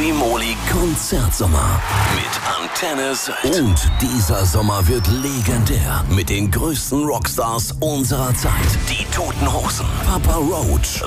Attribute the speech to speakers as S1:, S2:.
S1: Free-Moli Konzertsommer mit Antenne Sylt. Und dieser Sommer wird legendär mit den größten Rockstars unserer Zeit. Die Toten Hosen, Papa Roach,